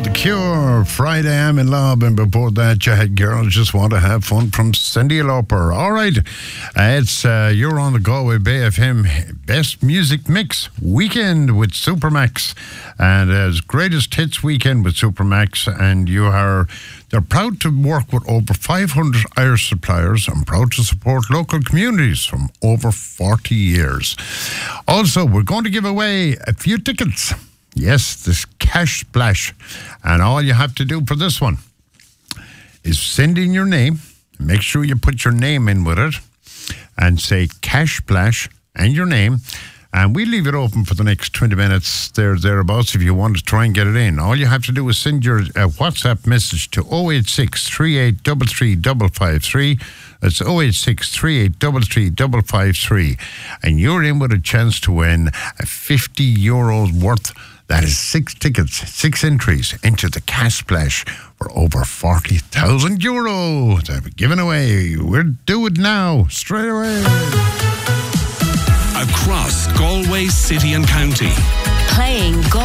The Cure, Friday I'm in Love, and before that you had Girls Just Want to Have Fun from Cyndi Lauper. All right, it's you're on the go with BFM Best Music Mix Weekend with Supermax, and it's Greatest Hits Weekend with Supermax, and they're proud to work with over 500 Irish suppliers and proud to support local communities from over 40 years. Also, we're going to give away a few tickets. Yes, this Cash Splash. And all you have to do for this one is send in your name. Make sure you put your name in with it and say Cash Splash and your name. And we leave it open for the next 20 minutes, thereabouts, if you want to try and get it in. All you have to do is send your WhatsApp message to 086 3833 553. That's 086 3833 553. And you're in with a chance to win a €50 worth. That is 6 tickets, 6 entries into the Cash Splash for over €40,000 that we're giving away. We'll do it now, straight away. Across Galway City and County. Playing